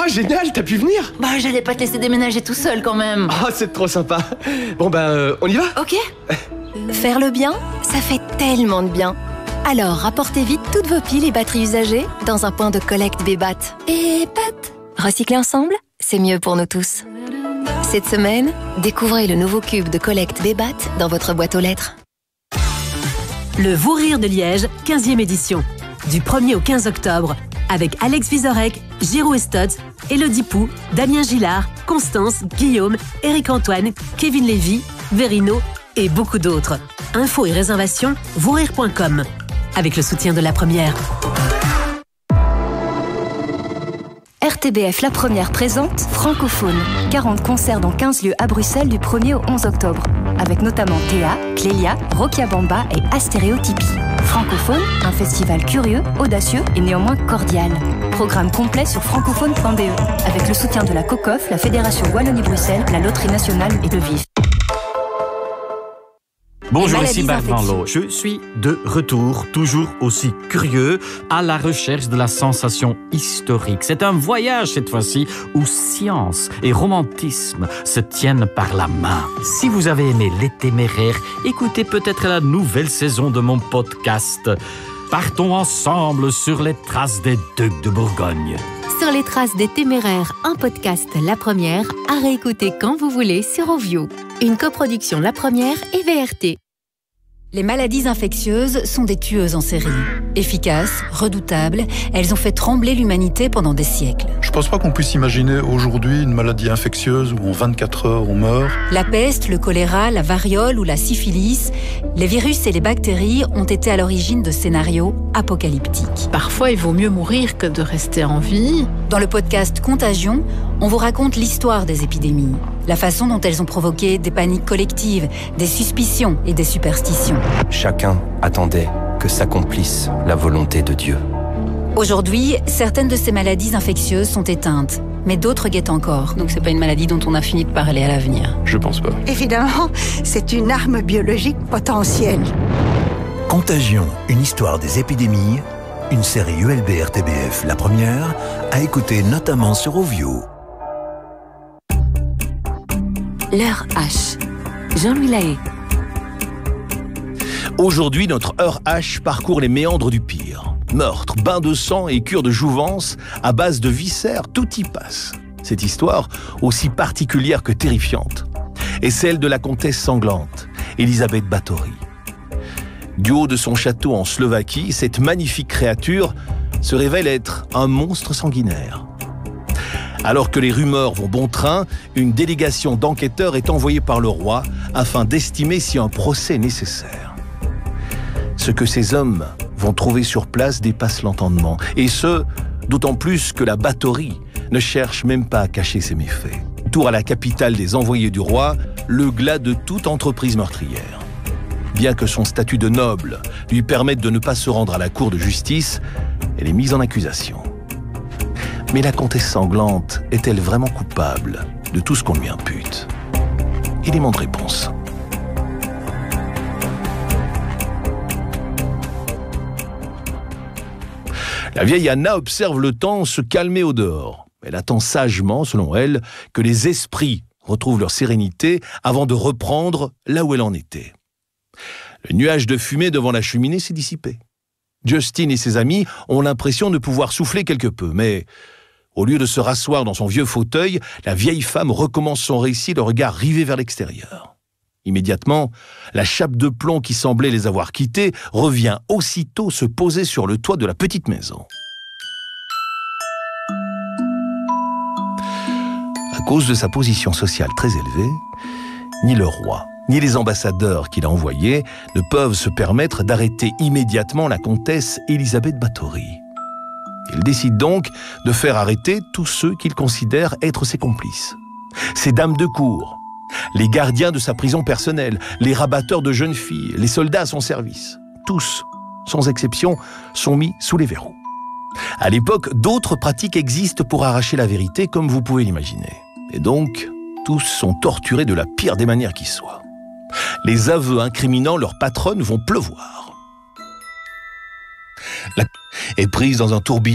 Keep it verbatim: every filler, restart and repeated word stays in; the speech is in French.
Oh, génial, t'as pu venir? Bah, j'allais pas te laisser déménager tout seul quand même. Oh, c'est trop sympa. Bon, bah, euh, on y va? Ok. Faire le bien, ça fait tellement de bien. Alors, rapportez vite toutes vos piles et batteries usagées dans un point de collecte Bébat. Et pat! Recycler ensemble, c'est mieux pour nous tous. Cette semaine, découvrez le nouveau cube de collecte Bébat dans votre boîte aux lettres. Le Vous Rire de Liège, quinzième édition. Du premier au quinze octobre, avec Alex Vizorek, Giroud Estotz, Élodie Pou, Damien Gillard, Constance, Guillaume, Éric Antoine, Kevin Lévy, Verino et beaucoup d'autres. Infos et réservations, vous rire point com. Avec le soutien de La Première. R T B F La Première présente Francophone. quarante concerts dans quinze lieux à Bruxelles du premier au onze octobre. Avec notamment Théa, Clélia, Rokia Bamba et Astéréotypie. Francophone, un festival curieux, audacieux et néanmoins cordial. Programme complet sur francophone point b e. Avec le soutien de la COCOF, la Fédération Wallonie-Bruxelles, la Loterie Nationale et de Vif. Bonjour, ici Bertrand Lowe. Je suis de retour, toujours aussi curieux, à la recherche de la sensation historique. C'est un voyage cette fois-ci où science et romantisme se tiennent par la main. Si vous avez aimé Les Téméraires, écoutez peut-être la nouvelle saison de mon podcast. Partons ensemble sur les traces des Ducs de Bourgogne. Sur les traces des Téméraires, un podcast La Première, à réécouter quand vous voulez sur Ovio. Une coproduction La Première et V R T. Les maladies infectieuses sont des tueuses en série. Efficaces, redoutables, elles ont fait trembler l'humanité pendant des siècles. Je pense pas qu'on puisse imaginer aujourd'hui une maladie infectieuse où en vingt-quatre heures on meurt. La peste, le choléra, la variole ou la syphilis, les virus et les bactéries ont été à l'origine de scénarios apocalyptiques. Parfois, il vaut mieux mourir que de rester en vie. Dans le podcast Contagion, on vous raconte l'histoire des épidémies, la façon dont elles ont provoqué des paniques collectives, des suspicions et des superstitions. Chacun attendait que s'accomplisse la volonté de Dieu. Aujourd'hui, certaines de ces maladies infectieuses sont éteintes, mais d'autres guettent encore. Donc c'est pas une maladie dont on a fini de parler à l'avenir. Je pense pas. Évidemment, c'est une arme biologique potentielle. Contagion, une histoire des épidémies, une série U L B R T B F La Première, à écouter notamment sur Ovio. L'heure H. Jean-Louis Lahaye. Aujourd'hui, notre heure H parcourt les méandres du pire. Meurtre, bain de sang et cure de jouvence, à base de viscères, tout y passe. Cette histoire, aussi particulière que terrifiante, est celle de la comtesse sanglante, Elisabeth Báthory. Du haut de son château en Slovaquie, cette magnifique créature se révèle être un monstre sanguinaire. Alors que les rumeurs vont bon train, une délégation d'enquêteurs est envoyée par le roi afin d'estimer si un procès est nécessaire. Ce que ces hommes vont trouver sur place dépasse l'entendement, et ce, d'autant plus que la Báthory ne cherche même pas à cacher ses méfaits. Tour à la capitale des envoyés du roi, le glas de toute entreprise meurtrière. Bien que son statut de noble lui permette de ne pas se rendre à la cour de justice, elle est mise en accusation. Mais la comtesse sanglante est-elle vraiment coupable de tout ce qu'on lui impute? Élément de réponse. La vieille Anna observe le temps se calmer au dehors. Elle attend sagement, selon elle, que les esprits retrouvent leur sérénité avant de reprendre là où elle en était. Le nuage de fumée devant la cheminée s'est dissipé. Justin et ses amis ont l'impression de pouvoir souffler quelque peu, mais au lieu de se rasseoir dans son vieux fauteuil, la vieille femme recommence son récit, le regard rivé vers l'extérieur. Immédiatement, la chape de plomb qui semblait les avoir quittés revient aussitôt se poser sur le toit de la petite maison. À cause de sa position sociale très élevée, ni le roi, ni les ambassadeurs qu'il a envoyés ne peuvent se permettre d'arrêter immédiatement la comtesse Elisabeth Báthory. Il décide donc de faire arrêter tous ceux qu'il considère être ses complices. Ses dames de cour, les gardiens de sa prison personnelle, les rabatteurs de jeunes filles, les soldats à son service. Tous, sans exception, sont mis sous les verrous. À l'époque, d'autres pratiques existent pour arracher la vérité, comme vous pouvez l'imaginer. Et donc, tous sont torturés de la pire des manières qui soient. Les aveux incriminant leur patronne vont pleuvoir. La est prise dans un tourbillon